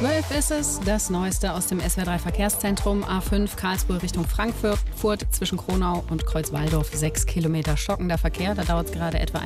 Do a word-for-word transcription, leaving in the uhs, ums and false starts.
zwölf ist es, das Neueste aus dem S W R drei Verkehrszentrum. A fünf Karlsruhe Richtung Frankfurt zwischen Kronau und Kreuzwaldorf. Sechs Kilometer stockender Verkehr. Da dauert es gerade etwa